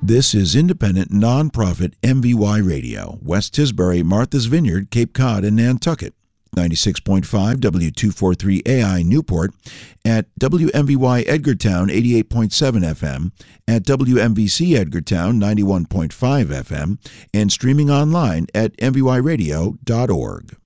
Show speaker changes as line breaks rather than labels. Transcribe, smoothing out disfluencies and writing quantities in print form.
This is independent, nonprofit MVY Radio, West Tisbury, Martha's Vineyard, Cape Cod, and Nantucket. 96.5 W243AI Newport, at WMVY Edgartown 88.7 FM, at WMVC Edgartown 91.5 FM, and streaming online at mvyradio.org.